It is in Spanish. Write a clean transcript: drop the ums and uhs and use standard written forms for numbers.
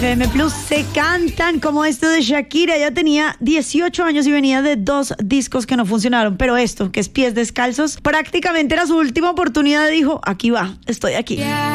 FM Plus se cantan como esto de Shakira. Ella tenía 18 años y venía de 2 discos que no funcionaron, pero esto, que es Pies Descalzos, prácticamente era su última oportunidad. Dijo, aquí va, estoy aquí.